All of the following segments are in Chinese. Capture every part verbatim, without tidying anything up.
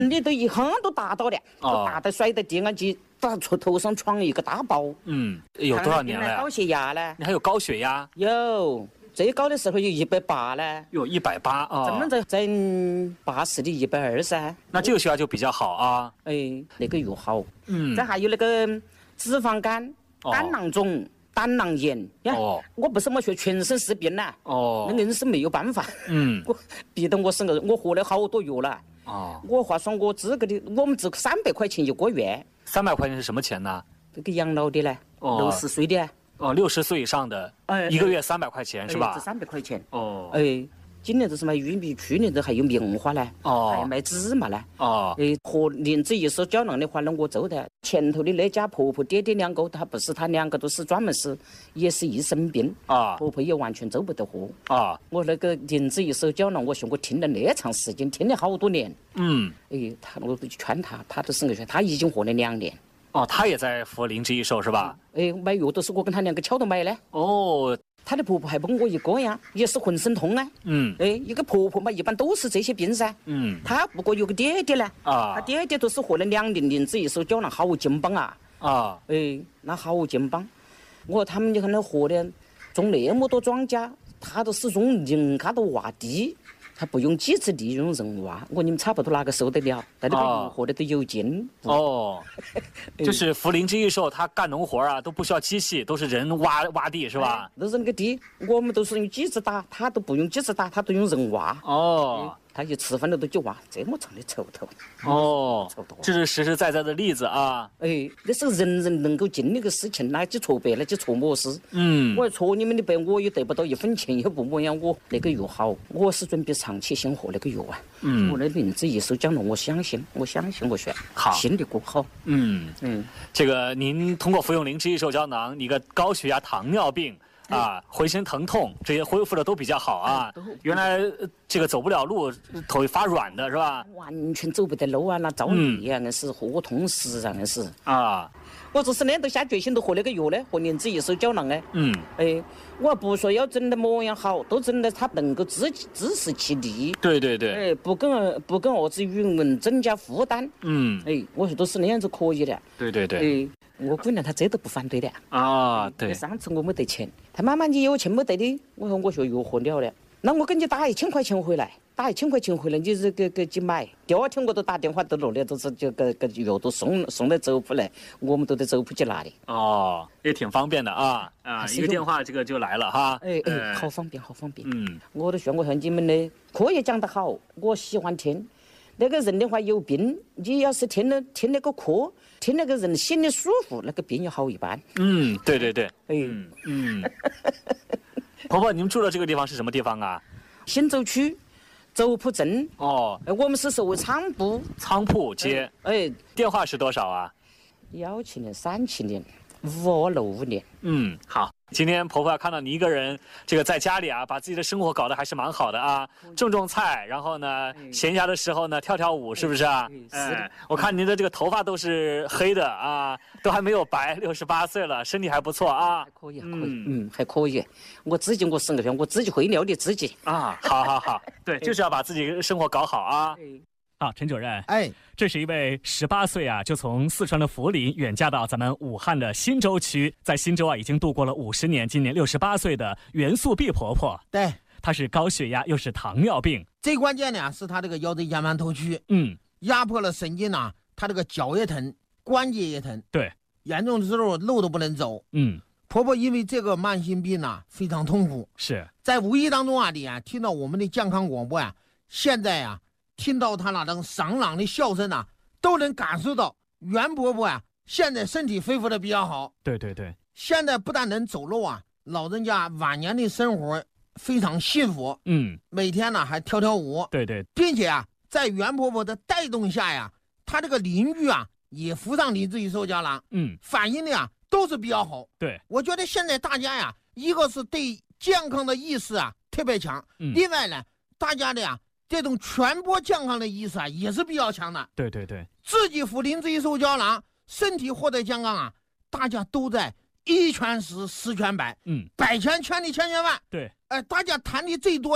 你都一下都打倒了， 哦、 都打得摔在地上去，打出头上闯一个大包。 嗯，有多少年了？ 高血压呢？ 你还有高血压？ 有，最高的时候有一百八呢。 有一百八啊？ 怎么在在八十的一百二噻？ 那这个血压就比较好啊。 哎，那个又好。 嗯。 这还有那个脂肪肝、 哦、 胆囊肿。胆囊炎呀，哦、我不是么学全身是病呐， 哦， 那硬是没有办法， 嗯， 我逼得我是个，我喝了好多药了， 哦， 我话说我这个的，我们只三百块钱一个月， 三百块钱是什么钱呢？ 这个养老的呢， 哦、 六十岁的， 哦，六十岁以上的，哎，一个月三百块钱、哎、是吧？ 这三百块钱， 哦， 哎。今年这是卖玉米，去年这还有棉花呢， 哦， 还卖芝麻呢， 哦， 哎，和林子一手胶囊的话呢，我做的。前头的那家婆婆爹爹两个，他不是，他两个都是专门是，也是一生病啊， 婆婆也完全走不得活啊。 我那个林子一手胶囊，我说我听了那长时间，听了好多年， 嗯， 哎，他我就劝他，他都是我劝，他已经活了两年。 哦，他也在服灵芝一寿是吧？ 哎，买药都是我跟他两个巧着买的。 哦。 她的婆婆还不跟我一个呀，也是浑身痛啊。 嗯， 哎，一个婆婆嘛，一般都是这些病噻。 嗯， 她不过有个爹爹呢。 啊， 她爹爹都是喝了两年灵芝一手胶囊，好劲棒啊。 啊， 哎，那好劲棒。我他们就看到喝的，种那么多庄稼，他都是用人家都挖地。他不用机制地，用人挖。我你们差不多哪个受得了？但那个油喝的都有劲。 哦，就是福灵芝一寿，他干农活啊都不需要机器，都是人挖挖地是吧？ 都是那个地，我们都是用机子打，他都不用机子打，他都用人挖。 哦。 他一吃饭了都去挖，这么长的锄头。 哦，这是实实在在的例子啊！ 哎，那是人人能够尽力的事情，那去戳白了，去戳么事？ 嗯， 我戳你们的白，我也得不到一分钱，也不么样。我那个药好，我是准备长期先喝那个药啊。 嗯， 我那灵芝一手胶囊，我相信，我相信我选好， 信得过好。 嗯嗯， 这个您通过服用灵芝一手胶囊，你个高血压、糖尿病。啊，浑身疼痛这些恢复的都比较好啊。原来这个走不了路，腿发软的是吧？ 完全走不得路啊，那着急啊，那是活痛死啊，那是啊。我这是两都下决心都喝那个药呢，喝灵芝一手胶囊呢。 嗯， 哎，我不说要整的么样好，都整的他能够自自食其力。 对对对。 哎，不跟不跟儿子语文增加负担。 嗯， 哎，我说都是那样子可以的。 对对对。 哎。我姑娘她这都不反对的啊，对。 上次我没得钱，她妈妈你有钱没得的？我说我学药喝了了，那我给你打一千块钱回来，打一千块钱回来，你是给给去买。第二天我都打电话都落了，都是就个个药都送送到周铺来，我们都在周铺去拿的。 哦，也挺方便的啊啊，一个电话这个就来了哈。 哎哎，好方便，好方便。 嗯， 我都说我说你们的课也讲得好，我喜欢听。那个人的话有病，你要是听了听那个课，听那个人心里舒服，那个病也好一半。 嗯，对对对， 嗯嗯。婆婆，你们住的这个地方是什么地方啊？ 新洲区周浦镇。 哦， 我们是属仓铺。 仓铺街。 哎，哎电话是多少啊？ 幺七零三七零五二六五零。 嗯，好。今天婆婆看到你一个人，这个在家里啊，把自己的生活搞得还是蛮好的啊，种种菜，然后呢，闲暇的时候呢，跳跳舞，是不是啊？哎，我看您的这个头发都是黑的啊，都还没有白，六十八岁了，身体还不错啊。 还可以，还可以，嗯，还可以。我自己我是个我自己会料理自己啊。好好好，对，就是要把自己生活搞好啊。 啊，陈主任， 哎， 这是一位十八岁啊，就从四川的涪陵远嫁到咱们武汉的新洲区，在新洲啊已经度过了五十年，今年六十八岁的袁素碧婆婆。 对， 她是高血压又是糖尿病， 最关键的是她这个腰椎间盘突出， 嗯， 压迫了神经呐，她这个脚也疼，关节也疼， 对， 严重的时候路都不能走， 嗯。 婆婆因为这个慢性病啊，非常痛苦。 是在无意当中啊，你啊听到我们的健康广播啊，现在啊。听到她那种爽朗的笑声啊，都能感受到袁婆婆啊，现在身体恢复的比较好。 对对对， 现在不但能走路啊，老人家晚年的生活非常幸福。 嗯， 每天呢还跳跳舞。 对对， 并且啊，在袁婆婆的带动下呀，她这个邻居啊也扶上灵芝一手胶囊。 嗯， 反应的呀都是比较好。 对， 我觉得现在大家呀，一个是对健康的意识啊特别强， 嗯、 另外呢，大家的呀。这种传播健康的意识啊，也是比较强的。 对对对， 自己服灵芝一手胶囊，身体获得健康啊，大家都在一全十，十全百， 嗯， 百全全的千全万。 对， 哎、呃，大家谈的最多的呀，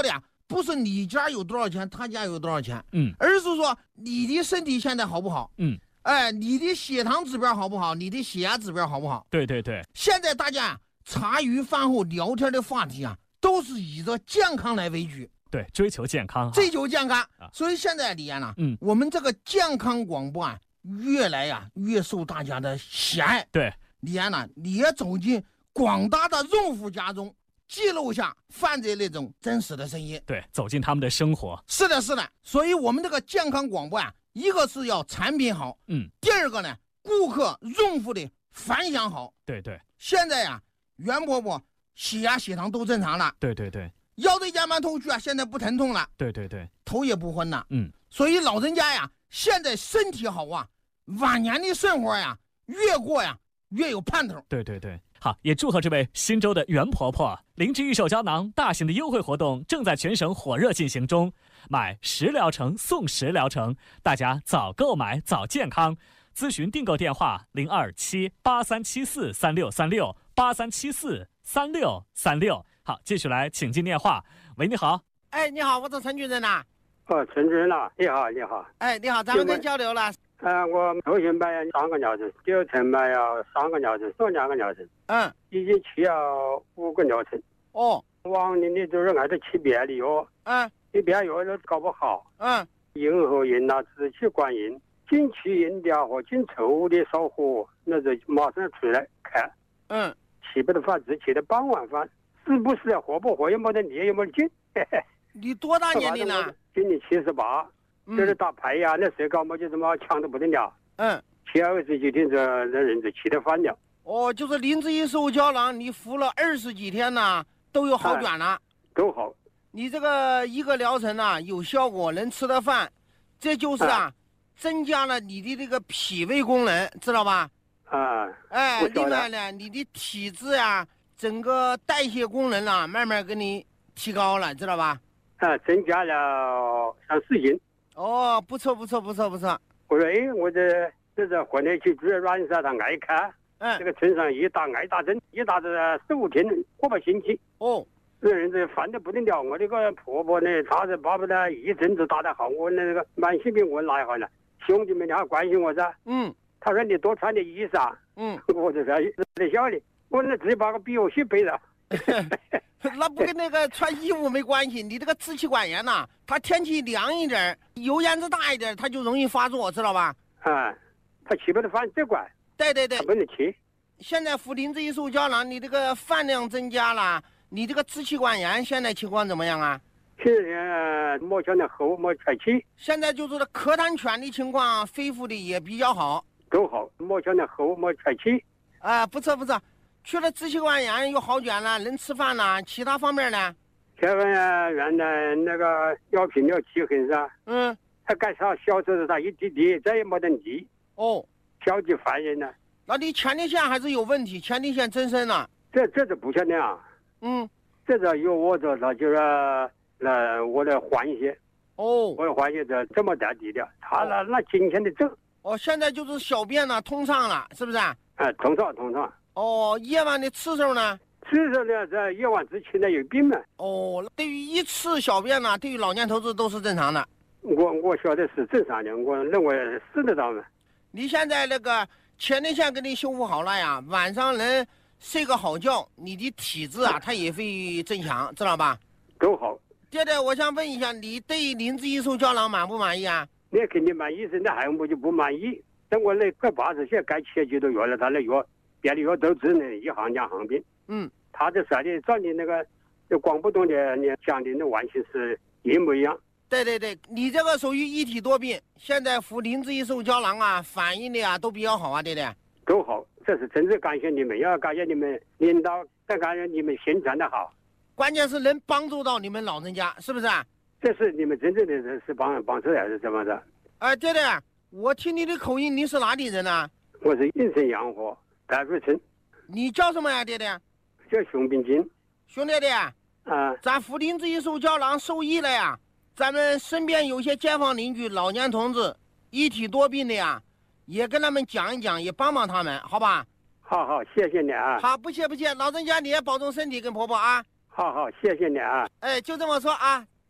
不是你家有多少钱，他家有多少钱， 嗯， 而是说你的身体现在好不好， 嗯， 哎，你的血糖指标好不好，你的血压指标好不好？ 对对对， 现在大家茶余饭后聊天的话题啊，都是以着健康来为主， 对，追求健康， 追求健康。 啊所以现在李岩呢， 嗯， 我们这个健康广播啊，越来呀、越受大家的喜爱。 对， 李岩呢，你也走进广大的用户家中，记录下犯罪那种真实的声音。 对，走进他们的生活。 是的，是的。所以我们这个健康广播啊，一个是要产品好， 嗯， 第二个呢，顾客用户的反响好。 对对现在呀、袁婆婆血压血糖都正常了， 对对对腰椎间盘突出啊，现在不疼痛了， 对对对， 头也不昏了。 嗯， 所以老人家呀，现在身体好啊，晚年的生活呀，越过呀越有盼头。 对对对。好，也祝贺这位新州的袁婆婆。灵芝益寿胶囊大型的优惠活动正在全省火热进行中，买十疗程送十疗程，大家早购买早健康。咨询订购电话零二七八三七四三六三六八三七四三六三六。好，继续来请进电话。喂，你好。 哎，你好，我是陈主任呐。 哦，陈主任呐，你好，你好。 哎，你好，咱们跟交流了。 呃，我头先买三个疗程，第二层买了三个疗程，送两个疗程， 嗯， 已经去了五个疗程。 哦， 往年的就是挨着吃别的药， 嗯你别药都搞不好， 嗯， 硬核炎呐、支气管炎、进气炎的和进臭的烧火，那就马上出来看， 嗯， 吃不得饭，只吃的半碗饭，是不是活不活也没得力，也没得劲。 你多大年龄了？ 今年七十八。就是打牌呀、啊，那谁搞嘛就什么强的不得了。 嗯， 七二十几天这那人就气得翻了。 哦，就是灵芝益寿胶囊，你服了二十几天呢，都有好转了。 哎、都好。 你这个一个疗程呢有效果，能吃得饭，这就是啊， 哎、 增加了你的这个脾胃功能，知道吧？ 啊。 哎，另外呢，你的体质呀、啊，整个代谢功能啊，慢慢给你提高了，知道吧？ 啊，增加了三四斤。 哦，不错不错不错不错。 我说，哎，我这这这混在一起住在软沙，他爱看， 嗯， 这个村上一打爱打针，一打这十五天，过把星期。 哦， 这人这烦得不得了。我那个婆婆呢，她是巴不得一针就打得好。我那个慢性病我来好了，兄弟们你还关心我噻。 嗯， 他说你多穿点衣裳。 嗯， 我就在在笑的，我那直接把个鼻药水背了。 那不跟那个穿衣服没关系，你这个支气管炎呐、啊，它天气凉一点，油烟子大一点，它就容易发作，知道吧？ 啊，他吃不得饭，这管。 对对对， 不能吃。 现在服灵芝益寿胶囊，你这个饭量增加了，你这个支气管炎现在情况怎么样啊？ 现在没像那喉没喘气。 现在就是咳痰喘的情况恢复的也比较好。 都好，没像那喉没喘气。 啊，不错不错。去了支气管炎有好转了，能吃饭了，其他方面呢？ 这个原来那个药品要记恨噻， 嗯， 他干啥小时候他一滴滴，再也没得力。 哦， 消极烦人了。 那你前列腺还是有问题，前列腺增生了。 这这就不晓得啊。 嗯， 这个有我这他就是那我的缓些。 哦， 我的缓些这这么大力的，他那那今天的走。 哦，现在就是小便呢通畅了，是不是？ 哎，通畅通畅。 哦，夜晚的次数呢？ 次数呢，这夜晚之前呢有病嘛。 哦，对于一次小便呢，对于老年头子都是正常的。 我我晓得是正常的，我认为是得到嘛。 你现在那个前列腺给你修复好了呀，晚上能睡个好觉，你的体质啊，它也会增强，知道吧？ 都好。 爹爹，我想问一下，你对灵芝益寿胶囊满不满意啊？ 你肯定满意，那还我就不满意。等我那快八十岁，该吃几多药了，他那药。别的药都只能一行两行病， 嗯， 他这啥的照你那个，就广不懂的，你讲的那完全是一模一样。 对对对，你这个属于一体多病，现在服灵芝益寿胶囊啊，反应的啊都比较好啊，对不对？ 都好，这是真正感谢你们，要感谢你们领导，再感谢你们宣传的好。 关键是能帮助到你们老人家，是不是啊？ 这是你们真正的是帮帮助还是怎么的？ 哎、呃，对对，我听你的口音，你是哪里人呢、啊？ 我是应城阳河。大富村， 你叫什么呀，爹爹？ 叫熊秉金。 熊爹爹， 啊， 咱福灵芝益寿胶囊受益了呀。咱们身边有些街坊邻居、老年同志，一体多病的呀，也跟他们讲一讲，也帮帮他们，好吧？ 好好，谢谢你啊。 好，不谢不谢，老人家你也保重身体跟婆婆啊。 好好，谢谢你啊。 哎，就这么说啊。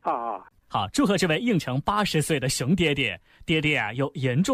啊啊。 好，祝贺这位应城八十岁的熊爹爹，爹爹啊有严重。